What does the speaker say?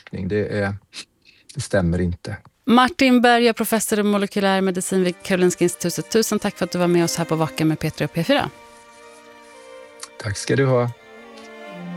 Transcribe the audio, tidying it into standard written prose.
forskning. Det stämmer inte. Martin Berg, professor i molekylär medicin vid Karolinska institutet. Tusen tack för att du var med oss här på Vaken med Peter och P4. Tack ska du ha.